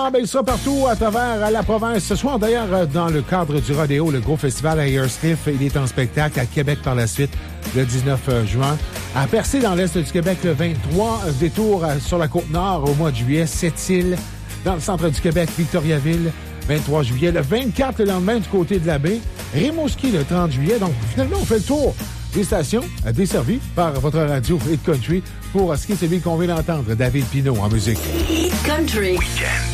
Montréal, il sera partout à travers la province. Ce soir, d'ailleurs, dans le cadre du rodéo, le gros festival à Airstiff, il est en spectacle à Québec par la suite, le 19 juin. À Percé, dans l'est du Québec, le 23. Détour sur la Côte-Nord au mois de juillet. Sept-Îles, dans le centre du Québec, Victoriaville, 23 juillet. Le 24, le lendemain, du côté de la baie. Rimouski, le 30 juillet. Donc, finalement, on fait le tour des stations desservies par votre radio Hit Country pour ce qui est celui qu'on vient d'entendre, David Pinault en musique. Hit Country. Weekend.